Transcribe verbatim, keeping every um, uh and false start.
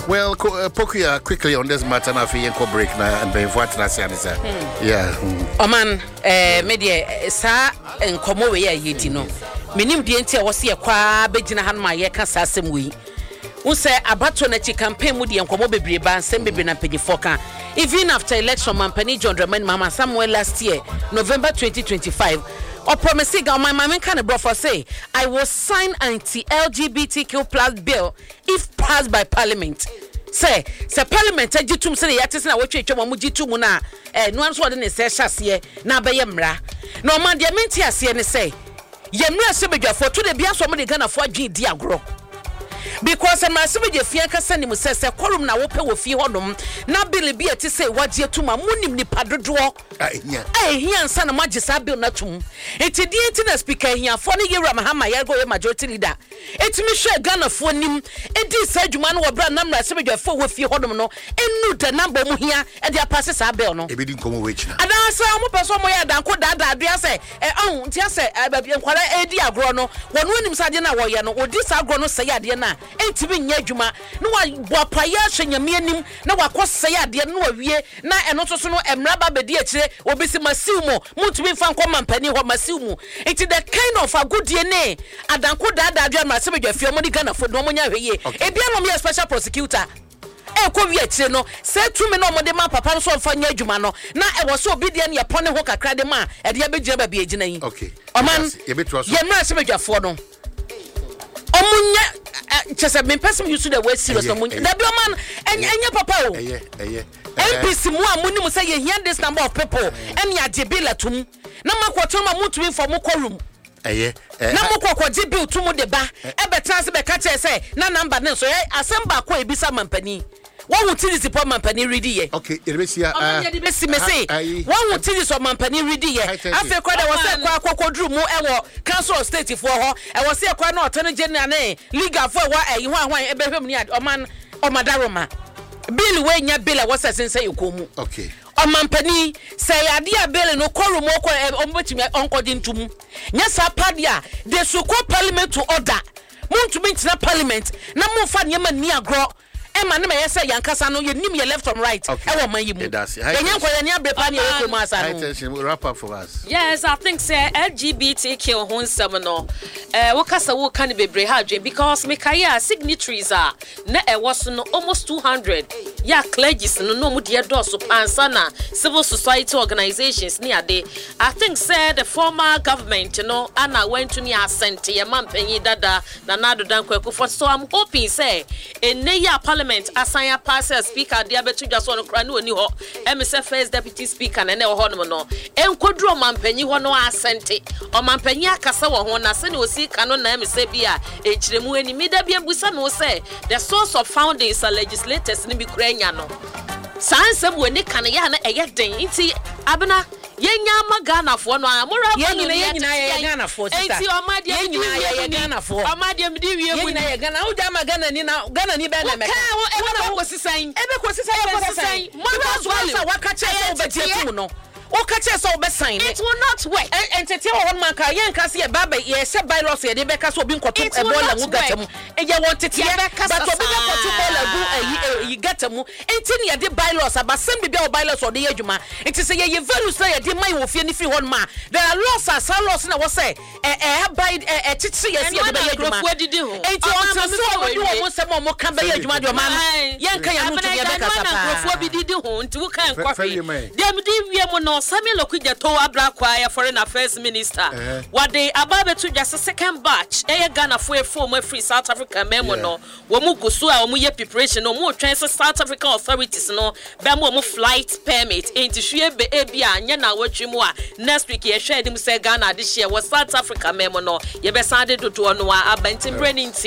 Well, uh, Pokuya, quickly on this matter, na fi yenko break na and be what na say anisa. Yeah. Oman, eh, media sa enkomo we ya yedi no. Menim die ntia wo se kwa begina han ma ye ka sa asem wi. Wo se abato na chi campaign mu die enkomo bebre ba nsem bebre na panyifo ka. Even after election Mampani John Dramani Mama Samuel last year, November twenty twenty-five, or promising my mama can bro for say I will sign anti-L G B T Q plus bill if passed by parliament. Say, say parliament e gitum say yatis na wotwe twem mu gitum na eh no anso de ne se hyase na be yemra. No man de menti ase ne say yemra se bedwafo to de bia so mo de Ghana fo adwen di agro. Because a massive fia kasa ni mu sese kolum na wo pe wo fie hodom na bill bi eti say waje tuma munim ni padodo ahia ahia nsa na maje sa bill na tum eti di eti na speaker ahia fo ne Yewura Mahama Yargo ye majority leader eti mi hwe Ghana fo nim edi sa adwuma no wo bra na mra sebe dwafo wo fie hodom no enu de number mu hia e de pass sa bill no e bi di nkomo we china ada sa mo person mo ya dan ko da da adua se e on ntia se nkwala edi agro no wono nim sa de na wo ye no odi sa agro no se ya de na entibi nya adwuma no wa boapaya hwenyame anim na wakose ya de no wawie na eno so so no emra ba bedi akire obisi masiw mo muntumi fa nkɔ Mampani ho masiw mu enti the kind of agudie ne adanko dada adwa ma se bedwafie mo di Ghana fo no mo nya hweye ebi anom ye special prosecutor e ko wi akire no se tumi no mo de ma papa so mfa nya adwuma no na e wo so obi de ne yepone ho kakra de ma e de abegyina ba bi agina yi okay oman ye mra se bedwafo no omunya chese me person used to the word serious no munya da bi oman enya papa o eye eye N P C mu amuni mu say ye hear this number of people and ya de bill atum na makoto ma mutu for mu korum eye na mokoko de bill tumu de ba e betra se be ka che say na number ne so asem ko ebisa Mampani one who tell this Mampani ready ye okay erebesia ah ye be si me say one who tell this Mampani ready ye afi kwa da wo say kwa akokodru mu e wo council of state for ho e wo say kwa na attorney general ne legal for wa e hwan hwan e be hwem ni oman omadaroma bill we nya bill was sense yokomu okay o Mampani say ade a bill no koru mo ko ombetimi onkodi ntum nya sa padia de su ko parliament to order muntumi ntina parliament na mumfa nyema ni agro e ma na me yesa yankasa no ye nim ye left from right e wo man yimu enya ko ye ni abrepa ni e ko ma asa no wrap up for us. Yes, I think say L G B T Q ho nsem no eh wo kasa wo kan bebre ha dwe because me kaya signatories are na e was no almost two hundred ya clergies no no mu de do so pansa na civil society organizations ni ade. I think say the former government you know ana went to me assent ye Mampani dada na nado dan kwekufo so I'm hoping say ene ya parliament asanya pass speaker dia betu dwaso no kra na oni ho em say first deputy speaker na na ho no no enkodru Mampani ho no asente o Mampani akasa wo ho na se ne osi ka no na em say bia ejiremu ani mi da bia busa no say the source of founding is legislators ni bi kra nya no sansem woni kan ya na eye den nti abena yenya ma Ghana fo no amora fo no yenya ye Ghana fo sita enti o ma de yenya ye Ghana fo o ma de mi di wie mu yenya ye Ghana o ja ma Ghana ni na Ghana ni be na me ka e be ko sisan e be ko sisan e ko sisan mo ba so wa ka che so be tie mu no o ka che so be sign it will not work entete wo man ka yen ka se baba ye se bylaws ye de be ka so obi nkoto e bola mu gatam e ye won tete but obi be koto bola gu e gatam enti ne ye de bylaws aba sem bi be o bylaws o de ye adwuma enti se ye ye values na ye de mai wo fie ni free one ma there are laws as laws na wo say e e abide e tete ye se ye de be ye adwuma enti on se so obi wo mo se mo mo kan be ye adwuma de o ma yen kan ya no to ye be ka sa pa grofo bi didi ho enti wo kan kofi dem di wie mo no Samuel Okudja to abra kwa ya foreign affairs minister uh-huh. Wade ababe to just second batch e Ghana for form free South Africa memo yeah. No wo mu gusu a wo mu ye preparation no mu twen South African authorities no be mo mo flight permit enti hwe be e bia anya na watwi mu a next week ye hwe edim say Ghana de share was South Africa memo no ye be sande dodo no a abantim branding